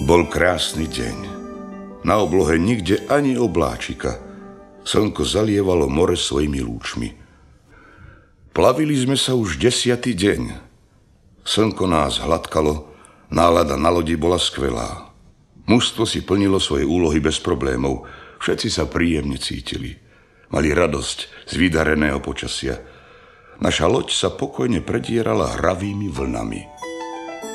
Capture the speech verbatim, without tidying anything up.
Bol krásny deň. Na oblohe nikde ani obláčika. Slnko zalievalo more svojimi lúčmi. Plavili sme sa už desiatý deň. Slnko nás hladkalo, nálada na lodi bola skvelá. Mužstvo si plnilo svoje úlohy bez problémov. Všetci sa príjemne cítili. Mali radosť z vydareného počasia. Naša loď sa pokojne predierala hravými vlnami.